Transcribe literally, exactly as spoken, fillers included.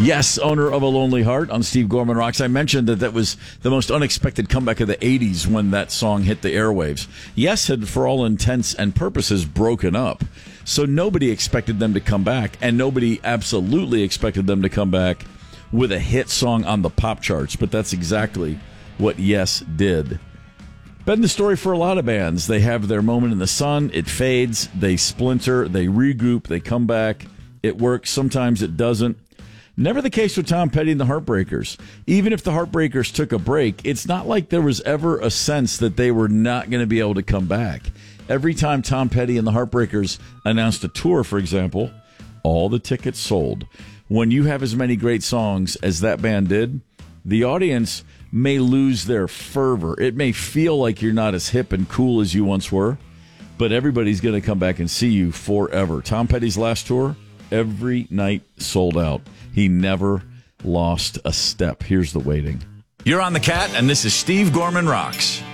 Yes, owner of A Lonely Heart on Steve Gorman Rocks. I mentioned that that was the most unexpected comeback of the eighties when that song hit the airwaves. Yes had, for all intents and purposes, broken up. So nobody expected them to come back, and nobody absolutely expected them to come back with a hit song on the pop charts. But that's exactly what Yes did. Been the story for a lot of bands. They have their moment in the sun, it fades, they splinter, they regroup, they come back. It works, sometimes it doesn't. Never the case with Tom Petty and the Heartbreakers. Even if the Heartbreakers took a break, it's not like there was ever a sense that they were not going to be able to come back. Every time Tom Petty and the Heartbreakers announced a tour, for example, all the tickets sold. When you have as many great songs as that band did, the audience may lose their fervor. It may feel like you're not as hip and cool as you once were, but everybody's going to come back and see you forever. Tom Petty's last tour, every night sold out. He never lost a step. Here's the waiting. You're on The Cat, and this is Steve Gorman Rocks.